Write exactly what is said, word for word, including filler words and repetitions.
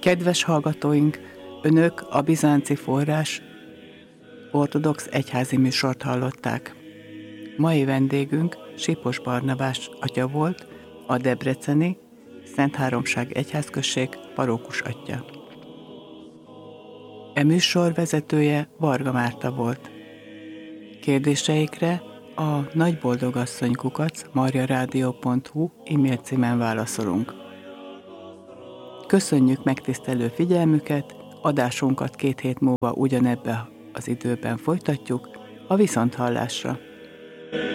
Kedves hallgatóink, Önök a Bizánci Forrás ortodox egyházi műsort hallották. Mai vendégünk Sipos Barnabás atya volt, a debreceni Szentháromság egyházközség parókus atya. E műsor vezetője Varga Márta volt. Kérdéseikre a nagyboldogasszony kukac marjaradio pont hu e-mail címen válaszolunk. Köszönjük megtisztelő figyelmüket, adásunkat két hét múlva ugyanebben az időben folytatjuk, a viszonthallásra.